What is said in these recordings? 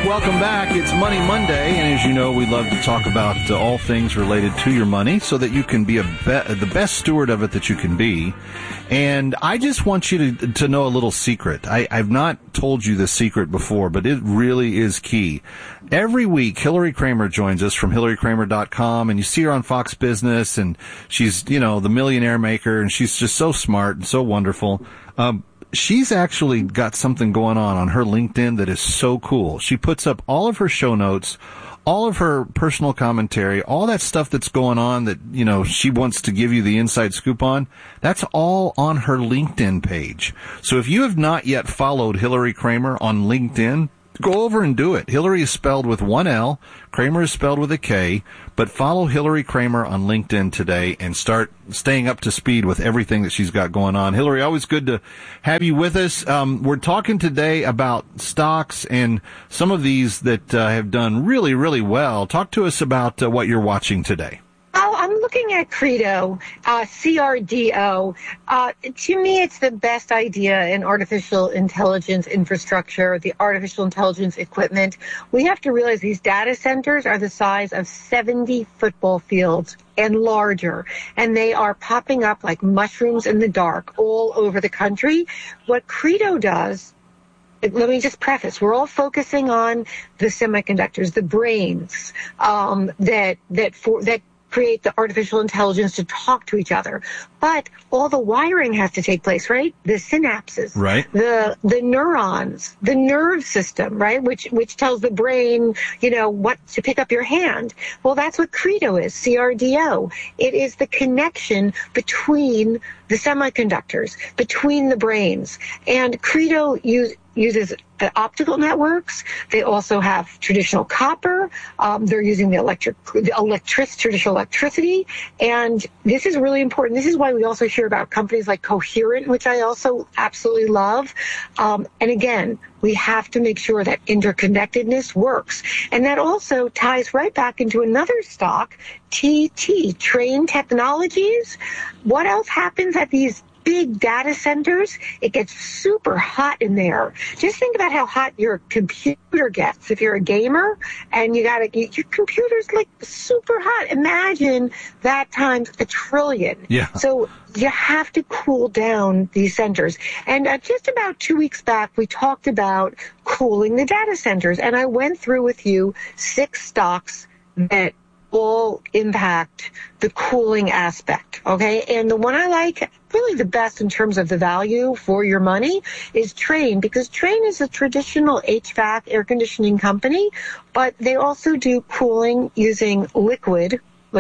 Welcome back. It's Money Monday, and as you know, we love to talk about all things related to your money so that you can be the best steward of it that you can be. And I just want you to know a little secret. I've not told you this secret before, but it really is key. Every week, Hillary Kramer joins us from HillaryKramer.com, and you see her on Fox Business, and she's, the millionaire maker, and she's just so smart and so wonderful. She's actually got something going on her LinkedIn that is so cool. She puts up all of her show notes, all of her personal commentary, all that stuff that's going on that, she wants to give you the inside scoop on. That's all on her LinkedIn page. So if you have not yet followed Hillary Kramer on LinkedIn, go over and do it. Hillary is spelled with one L. Kramer is spelled with a K. But follow Hillary Kramer on LinkedIn today and start staying up to speed with everything that she's got going on. Hillary, always good to have you with us. We're talking today about stocks and some of these that have done really, really well. Talk to us about what you're watching today. I'm looking at Credo, CRDO. To me, it's the best idea in artificial intelligence infrastructure, the artificial intelligence equipment. We have to realize these data centers are the size of 70 football fields and larger, and they are popping up like mushrooms in the dark all over the country. What Credo does, let me just preface, we're all focusing on the semiconductors, the brains that create the artificial intelligence to talk to each other. But all the wiring has to take place, right? The synapses, right? The neurons, the nerve system, right? Which tells the brain, what to pick up your hand. Well, that's what Credo is, CRDO. It is the connection between the semiconductors, between the brains. And Credo uses optical networks. They also have traditional copper. They're using traditional electricity. And this is really important. This is why we also hear about companies like Coherent, which I also absolutely love. And again, we have to make sure that interconnectedness works. And that also ties right back into another stock, TT, Trane Technologies. What else happens at these big data centers? It gets super hot in there. Just think about how hot your computer gets if you're a gamer and your computer's like super hot. Imagine that times 1 trillion. Yeah. So you have to cool down these centers. And just about 2 weeks back, we talked about cooling the data centers. And I went through with you 6 stocks that all impact the cooling aspect, okay? And the one I like really the best in terms of the value for your money is Trane, because Trane is a traditional HVAC air conditioning company, but they also do cooling using liquid,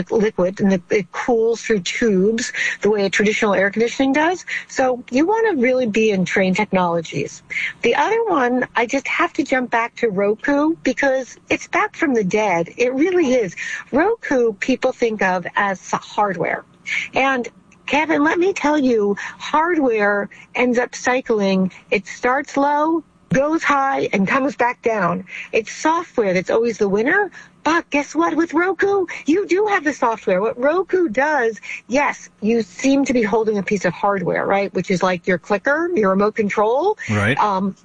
and it cools through tubes the way a traditional air conditioning does. So you want to really be in Trane Technologies. The other one, I just have to jump back to Roku because it's back from the dead. It really is. Roku, people think of as hardware. And Kevin, let me tell you, hardware ends up cycling. It starts low, goes high, and comes back down. It's software that's always the winner. But guess what? With Roku, you do have the software. What Roku does, yes, you seem to be holding a piece of hardware, right? Which is like your clicker, your remote control, right?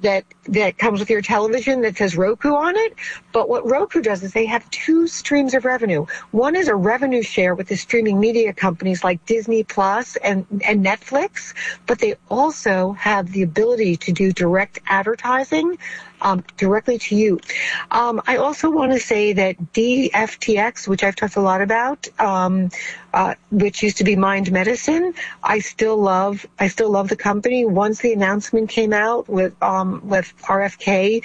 That comes with your television that says Roku on it. But what Roku does is they have 2 streams of revenue. One is a revenue share with the streaming media companies like Disney Plus and Netflix, but they also have the ability to do direct advertising directly to you. I also want to say that DFTX, which I've talked a lot about, which used to be Mind Medicine, I still love the company. Once the announcement came out with RFK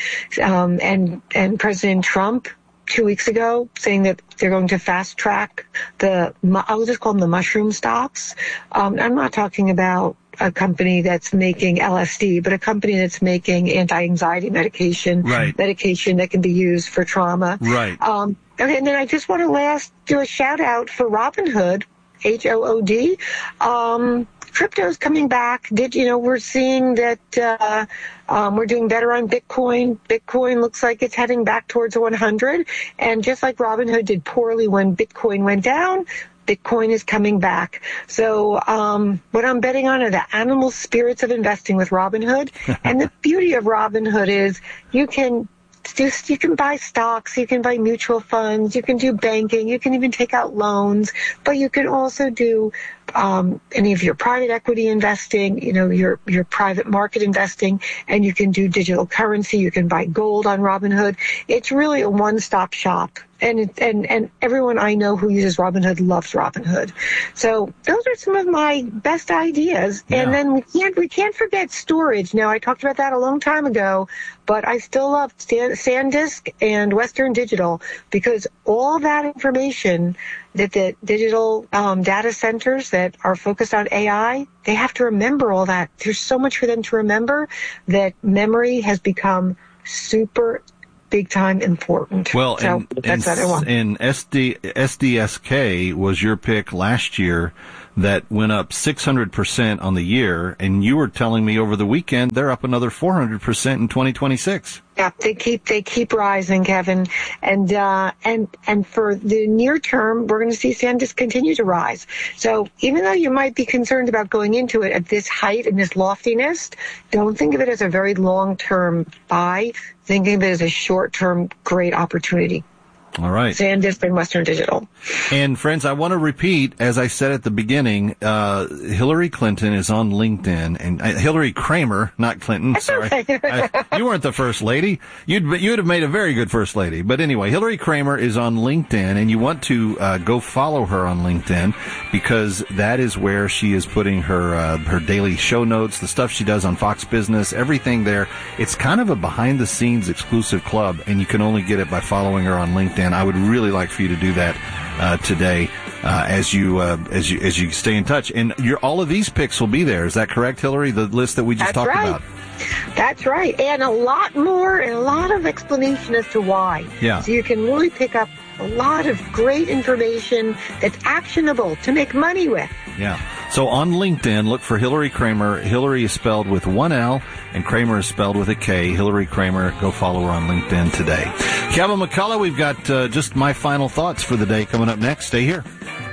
and President Trump 2 weeks ago, saying that they're going to fast track I'll just call them the mushroom stocks. I'm not talking about a company that's making LSD, but a company that's making anti-anxiety medication, right? Medication that can be used for trauma. Right. Okay, and then I just want to do a shout out for Robinhood, HOOD. Crypto's coming back. We're seeing that we're doing better on Bitcoin. Bitcoin looks like it's heading back towards 100. And just like Robinhood did poorly when Bitcoin went down, Bitcoin is coming back. So what I'm betting on are the animal spirits of investing with Robinhood. And the beauty of Robinhood is you can you can buy stocks, you can buy mutual funds, you can do banking, you can even take out loans, but you can also do any of your private equity investing, your private market investing, and you can do digital currency. You can buy gold on Robinhood. It's really a one-stop shop. And everyone I know who uses Robinhood loves Robinhood. So those are some of my best ideas. Yeah. And then we can't forget storage. Now, I talked about that a long time ago, but I still love SanDisk and Western Digital, because all that information that the digital data centers that are focused on AI, they have to remember all that. There's so much for them to remember that memory has become super big time important. Well, so that's what I want. And SDSK was your pick last year that went up 600% on the year, and you were telling me over the weekend they're up another 400% in 2026. Yeah, they keep rising, Kevin, and for the near term, we're going to see SanDisk continue to rise. So even though you might be concerned about going into it at this height and this loftiness, don't think of it as a very long-term buy. Think of it as a short-term great opportunity. All right. SanDisk and Western Digital. And friends, I want to repeat, as I said at the beginning, Hillary Clinton is on LinkedIn, and Hillary Kramer, not Clinton. Sorry, you weren't the first lady. You'd have made a very good first lady. But anyway, Hillary Kramer is on LinkedIn, and you want to go follow her on LinkedIn, because that is where she is putting her daily show notes, the stuff she does on Fox Business, everything there. It's kind of a behind-the-scenes exclusive club, and you can only get it by following her on LinkedIn. I would really like for you to do that today as you stay in touch. And all of these picks will be there. Is that correct, Hillary? The list that we just talked about. That's right. And a lot more and a lot of explanation as to why. Yeah. So you can really pick up a lot of great information that's actionable to make money with. Yeah. So on LinkedIn, look for Hillary Kramer. Hillary is spelled with one L, and Kramer is spelled with a K. Hillary Kramer. Go follow her on LinkedIn today. Kevin McCullough, we've got just my final thoughts for the day coming up next. Stay here.